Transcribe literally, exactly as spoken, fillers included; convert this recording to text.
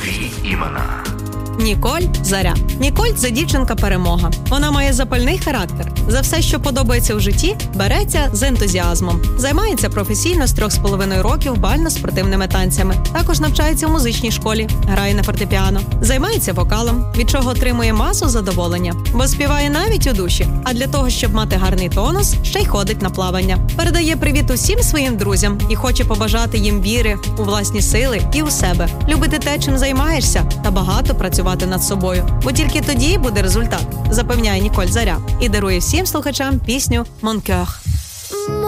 Нові імена. Ніколь Заря. Ніколь – це дівчинка-перемога. Вона має запальний характер. За все, що подобається в житті, береться з ентузіазмом. Займається професійно з трьох з половиною років бально-спортивними танцями. Також навчається в музичній школі, грає на фортепіано. Займається вокалом, від чого отримує масу задоволення. Бо співає навіть у душі. А для того, щоб мати гарний тонус, ще й ходить на плавання. Передає привіт усім своїм друзям і хоче побажати їм віри у власні сили і у себе. Любити те, чим займаєшся, та багато працювати над собою. Бо тільки тоді буде результат, запевняє Ніколь Заря. І дарує всім слухачам пісню «Mon cœur».